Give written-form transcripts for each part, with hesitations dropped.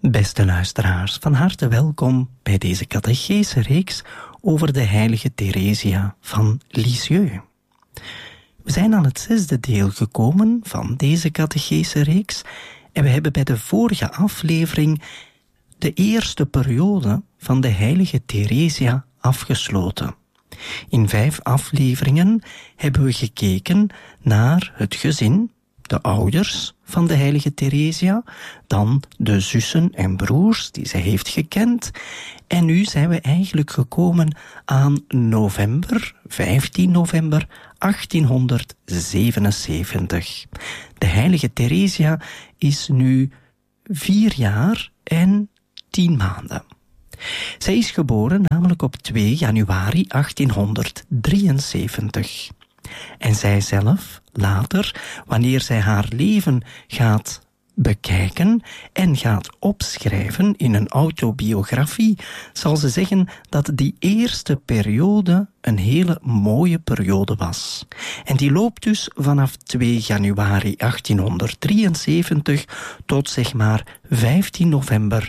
Beste luisteraars, van harte welkom bij deze catechese-reeks over de heilige Theresia van Lisieux. We zijn aan het 6e deel gekomen van deze catechese-reeks en we hebben bij de vorige aflevering de eerste periode van de heilige Theresia afgesloten. In 5 afleveringen hebben we gekeken naar het gezin, de ouders van de heilige Theresia, dan de zussen en broers die zij heeft gekend. En nu zijn we eigenlijk gekomen aan november, 15 november 1877. De heilige Theresia is nu 4 jaar en 10 maanden. Zij is geboren namelijk op 2 januari 1873. En zij zelf, later, wanneer zij haar leven gaat bekijken en gaat opschrijven in een autobiografie, zal ze zeggen dat die eerste periode een hele mooie periode was. En die loopt dus vanaf 2 januari 1873 tot zeg maar 15 november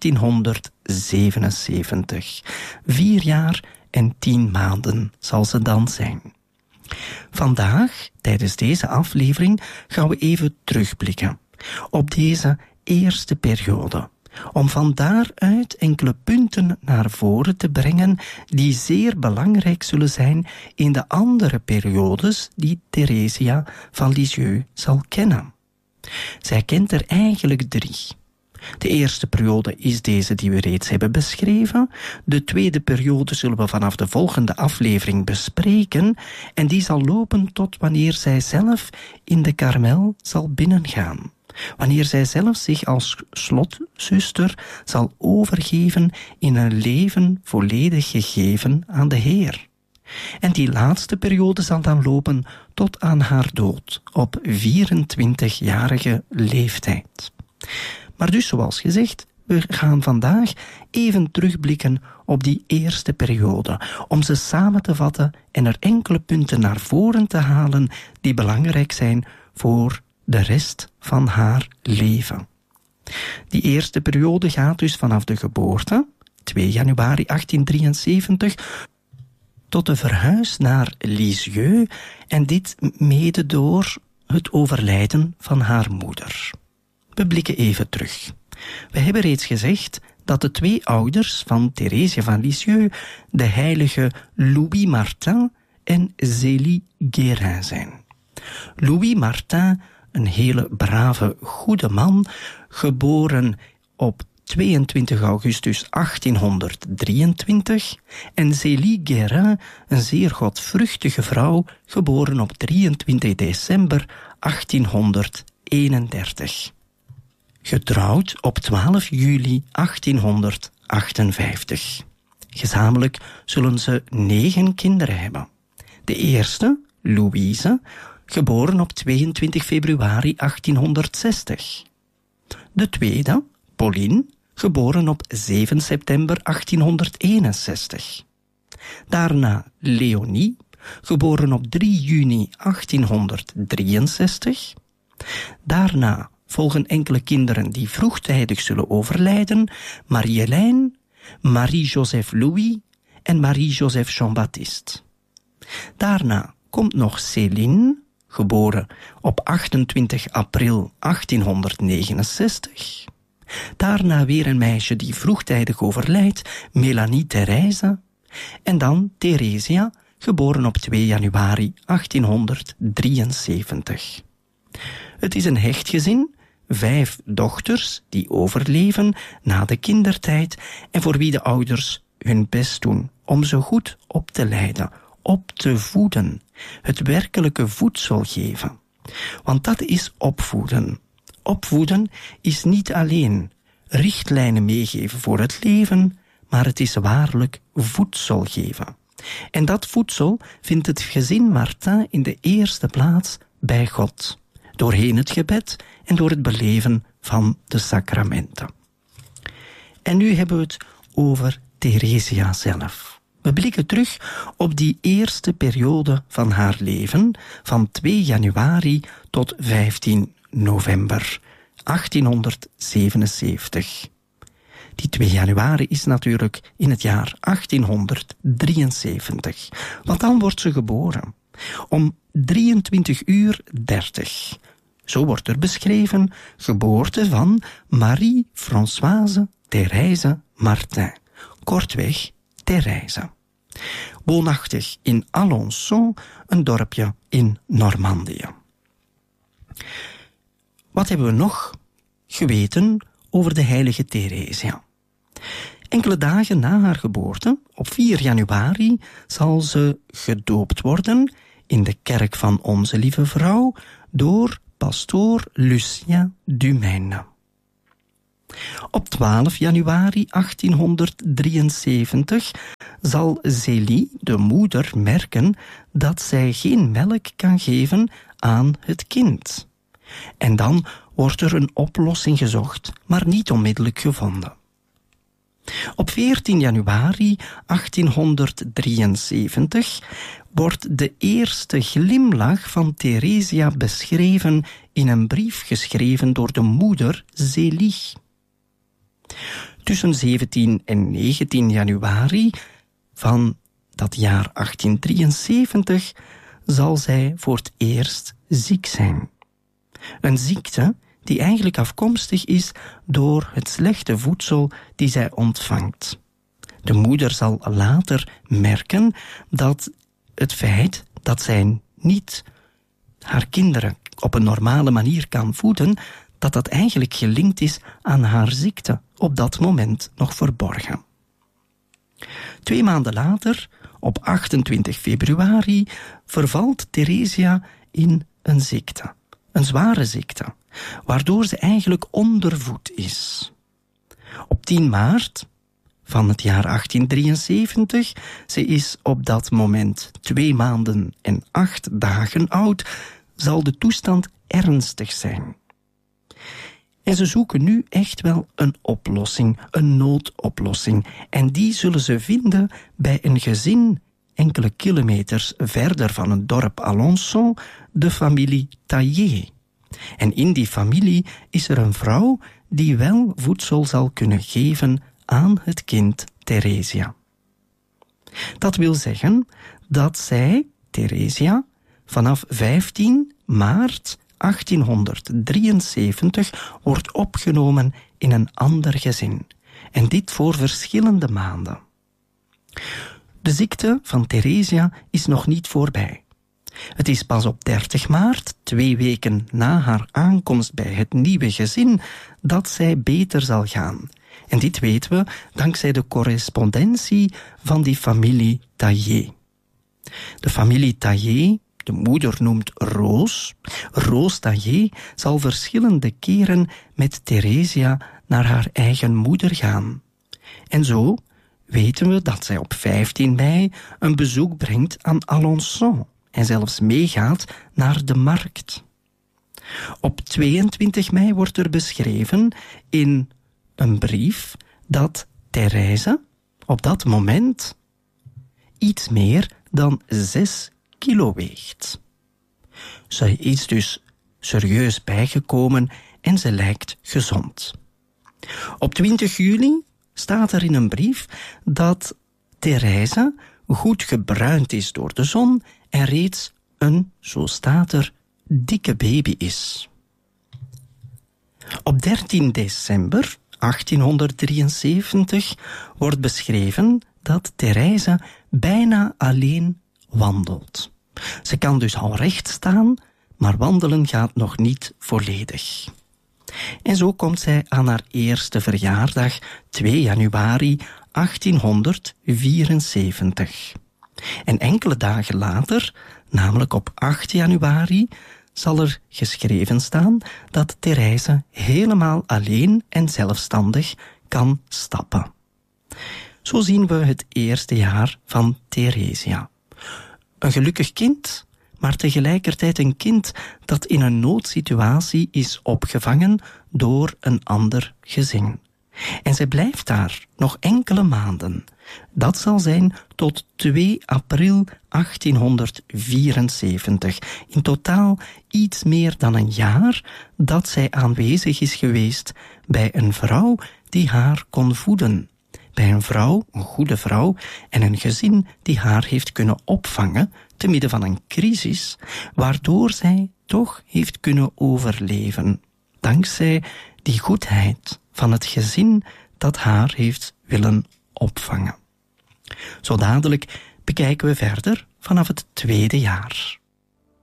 1877. 4 jaar en 10 maanden zal ze dan zijn. Vandaag, tijdens deze aflevering, gaan we even terugblikken op deze eerste periode, om van daaruit enkele punten naar voren te brengen die zeer belangrijk zullen zijn in de andere periodes die Theresia van Lisieux zal kennen. Zij kent er eigenlijk 3. De eerste periode is deze die we reeds hebben beschreven. De tweede periode zullen we vanaf de volgende aflevering bespreken en die zal lopen tot wanneer zij zelf in de Karmel zal binnengaan. Wanneer zij zelf zich als slotzuster zal overgeven in een leven volledig gegeven aan de Heer. En die laatste periode zal dan lopen tot aan haar dood op 24-jarige leeftijd. Maar dus zoals gezegd, we gaan vandaag even terugblikken op die eerste periode, om ze samen te vatten en er enkele punten naar voren te halen die belangrijk zijn voor de rest van haar leven. Die eerste periode gaat dus vanaf de geboorte, 2 januari 1873, tot de verhuis naar Lisieux en dit mede door het overlijden van haar moeder. We blikken even terug. We hebben reeds gezegd dat de 2 ouders van Theresia van Lisieux de heilige Louis Martin en Zélie Guérin zijn. Louis Martin, een hele brave, goede man, geboren op 22 augustus 1823, en Zélie Guérin, een zeer godvruchtige vrouw, geboren op 23 december 1831. Getrouwd op 12 juli 1858. Gezamenlijk zullen ze 9 kinderen hebben. De eerste, Louise, geboren op 22 februari 1860. De tweede, Pauline, geboren op 7 september 1861. Daarna Leonie, geboren op 3 juni 1863. Daarna volgen enkele kinderen die vroegtijdig zullen overlijden: Marie-Hélène, Marie-Joseph Louis en Marie-Joseph Jean-Baptiste. Daarna komt nog Céline, geboren op 28 april 1869. Daarna weer een meisje die vroegtijdig overlijdt, Mélanie Thérèse. En dan Theresia, geboren op 2 januari 1873. Het is een hecht gezin, 5 dochters die overleven na de kindertijd en voor wie de ouders hun best doen om ze goed op te leiden, op te voeden, het werkelijke voedsel geven. Want dat is opvoeden. Opvoeden is niet alleen richtlijnen meegeven voor het leven, maar het is waarlijk voedsel geven. En dat voedsel vindt het gezin Martin in de eerste plaats bij God, doorheen het gebed en door het beleven van de sacramenten. En nu hebben we het over Theresia zelf. We blikken terug op die eerste periode van haar leven, van 2 januari tot 15 november 1877. Die 2 januari is natuurlijk in het jaar 1873. Want dan wordt ze geboren. Om 23:30. Zo wordt er beschreven geboorte van Marie-Françoise Thérèse Martin. Kortweg Thérèse. Woonachtig in Alençon, een dorpje in Normandië. Wat hebben we nog geweten over de heilige Theresia? Enkele dagen na haar geboorte, op 4 januari, zal ze gedoopt worden in de kerk van Onze Lieve Vrouw door pastoor Lucien Dumaine. Op 12 januari 1873 zal Zélie, de moeder, merken dat zij geen melk kan geven aan het kind. En dan wordt er een oplossing gezocht, maar niet onmiddellijk gevonden. Op 14 januari 1873 wordt de eerste glimlach van Theresia beschreven in een brief geschreven door de moeder Zélie. Tussen 17 en 19 januari van dat jaar 1873 zal zij voor het eerst ziek zijn. Een ziekte die eigenlijk afkomstig is door het slechte voedsel die zij ontvangt. De moeder zal later merken dat het feit dat zij niet haar kinderen op een normale manier kan voeden, dat dat eigenlijk gelinkt is aan haar ziekte, op dat moment nog verborgen. 2 maanden later, op 28 februari, vervalt Theresia in een ziekte. Een zware ziekte, waardoor ze eigenlijk ondervoed is. Op 10 maart van het jaar 1873, ze is op dat moment 2 maanden en 8 dagen oud, zal de toestand ernstig zijn. En ze zoeken nu echt wel een oplossing, een noodoplossing. En die zullen ze vinden bij een gezin enkele kilometers verder van het dorp Alençon, de familie Taillé. En in die familie is er een vrouw die wel voedsel zal kunnen geven aan het kind Theresia. Dat wil zeggen dat zij, Theresia, vanaf 15 maart 1873 wordt opgenomen in een ander gezin. En dit voor verschillende maanden. De ziekte van Theresia is nog niet voorbij. Het is pas op 30 maart, 2 weken na haar aankomst bij het nieuwe gezin, dat zij beter zal gaan. En dit weten we dankzij de correspondentie van die familie Taillé. De familie Taillé, de moeder noemt Roos. Roos Taillé zal verschillende keren met Theresia naar haar eigen moeder gaan. En zo weten we dat zij op 15 mei een bezoek brengt aan Alençon en zelfs meegaat naar de markt. Op 22 mei wordt er beschreven in een brief dat Thérèse op dat moment iets meer dan 6 kilo weegt. Ze is dus serieus bijgekomen en ze lijkt gezond. Op 20 juli staat er in een brief dat Thérèse goed gebruind is door de zon en reeds een, zo staat er, dikke baby is. Op 13 december 1873 wordt beschreven dat Thérèse bijna alleen wandelt. Ze kan dus al recht staan, maar wandelen gaat nog niet volledig. En zo komt zij aan haar eerste verjaardag, 2 januari 1874. En enkele dagen later, namelijk op 8 januari, zal er geschreven staan dat Thérèse helemaal alleen en zelfstandig kan stappen. Zo zien we het eerste jaar van Theresia. Een gelukkig kind, maar tegelijkertijd een kind dat in een noodsituatie is opgevangen door een ander gezin. En zij blijft daar nog enkele maanden. Dat zal zijn tot 2 april 1874. In totaal iets meer dan een jaar dat zij aanwezig is geweest bij een vrouw die haar kon voeden. Bij een vrouw, een goede vrouw, en een gezin die haar heeft kunnen opvangen te midden van een crisis, waardoor zij toch heeft kunnen overleven. Dankzij die goedheid van het gezin dat haar heeft willen opvangen. Zo dadelijk bekijken we verder vanaf het tweede jaar.